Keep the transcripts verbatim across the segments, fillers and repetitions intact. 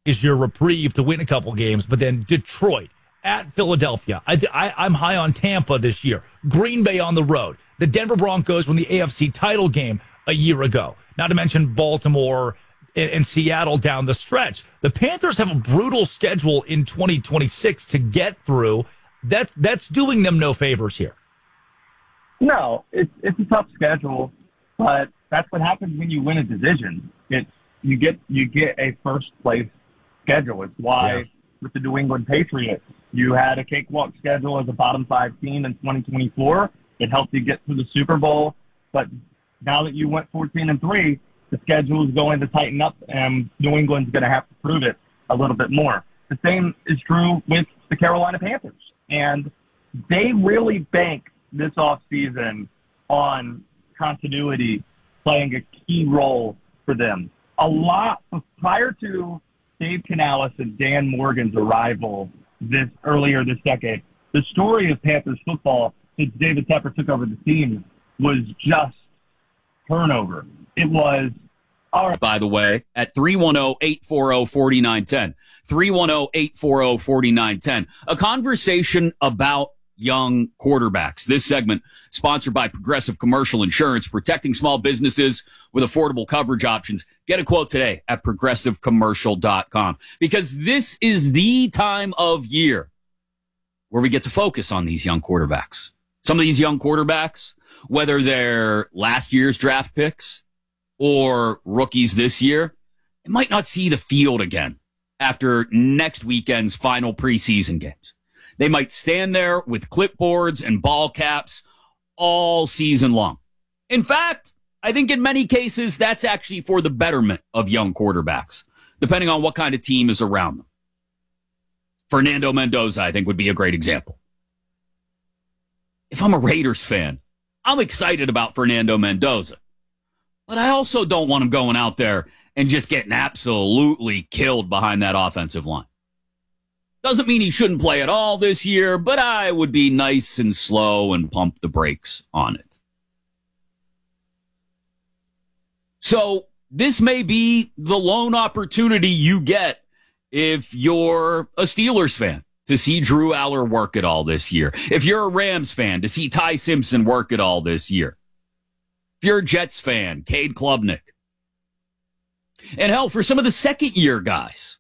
is your reprieve to win a couple games, but then Detroit at Philadelphia. I, I, I'm high on Tampa this year. Green Bay on the road. The Denver Broncos won the A F C title game a year ago. Not to mention Baltimore and, and Seattle down the stretch. The Panthers have a brutal schedule in twenty twenty-six to get through. That, that's doing them no favors here. No, it's it's a tough schedule, but that's what happens when you win a division. It's you get you get a first place schedule. It's why yeah. with the New England Patriots, you had a cakewalk schedule as a bottom five team in twenty twenty-four. It helped you get to the Super Bowl, but now that you went fourteen and three, the schedule is going to tighten up, and New England's going to have to prove it a little bit more. The same is true with the Carolina Panthers, and they really bank this offseason on continuity playing a key role for them. A lot prior to Dave Canales and Dan Morgan's arrival this earlier this decade, the story of Panthers football since David Tepper took over the team was just turnover. It was all right. By the way, at three one zero, eight four zero, four nine one zero, three one zero, eight four zero, four nine one zero, a conversation about young quarterbacks. This segment sponsored by Progressive Commercial Insurance, protecting small businesses with affordable coverage options. Get a quote today at progressive commercial dot com, because this is the time of year where we get to focus on these young quarterbacks. Some of these young quarterbacks, whether they're last year's draft picks or rookies this year, they might not see the field again after next weekend's final preseason games. They might stand there with clipboards and ball caps all season long. In fact, I think in many cases, that's actually for the betterment of young quarterbacks, depending on what kind of team is around them. Fernando Mendoza, I think, would be a great example. If I'm a Raiders fan, I'm excited about Fernando Mendoza, but I also don't want him going out there and just getting absolutely killed behind that offensive line. Doesn't mean he shouldn't play at all this year, but I would be nice and slow and pump the brakes on it. So this may be the lone opportunity you get if you're a Steelers fan to see Drew Aller work it all this year. If you're a Rams fan, to see Ty Simpson work it all this year. If you're a Jets fan, Cade Klubnik. And hell, for some of the second-year guys,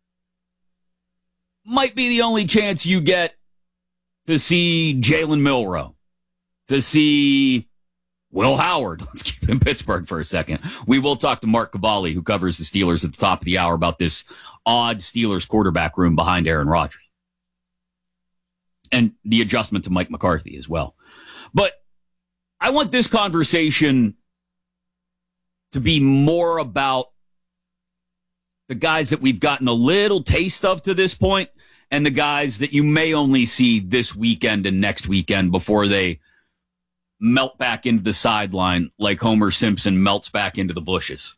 might be the only chance you get to see Jalen Milroe, to see Will Howard. Let's keep in Pittsburgh for a second. We will talk to Mark Cavalli, who covers the Steelers at the top of the hour, about this odd Steelers quarterback room behind Aaron Rodgers and the adjustment to Mike McCarthy as well. But I want this conversation to be more about the guys that we've gotten a little taste of to this point, and the guys that you may only see this weekend and next weekend before they melt back into the sideline like Homer Simpson melts back into the bushes.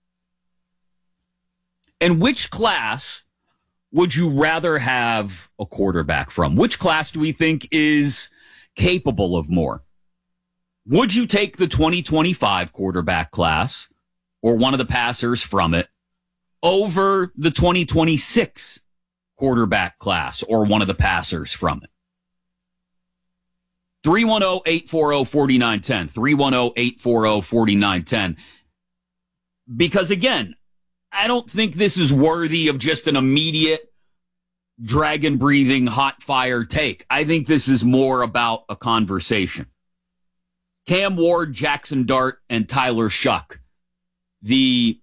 And which class would you rather have a quarterback from? Which class do we think is capable of more? Would you take the twenty twenty-five quarterback class or one of the passers from it over the twenty twenty-six quarterback class or one of the passers from it? three one zero, eight four zero, four nine one zero. three one zero, eight four zero, four nine one zero. Because again, I don't think this is worthy of just an immediate dragon-breathing hot fire take. I think this is more about a conversation. Cam Ward, Jackson Dart, and Tyler Shuck, the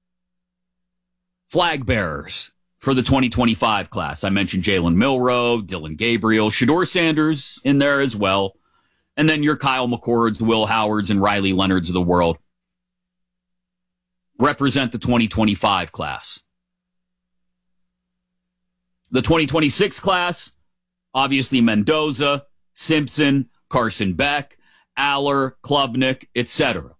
flag bearers for the twenty twenty-five class. I mentioned Jalen Milroe, Dylan Gabriel, Shedeur Sanders in there as well. And then your Kyle McCords, Will Howards, and Riley Leonards of the world represent the twenty twenty-five class. The twenty twenty-six class, obviously Mendoza, Simpson, Carson Beck, Aller, Klubnik, et cetera.